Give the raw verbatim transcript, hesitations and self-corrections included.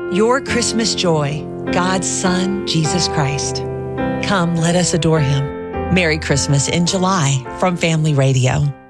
Your Christmas joy, God's Son, Jesus Christ. Come, let us adore him. Merry Christmas in July from Family Radio.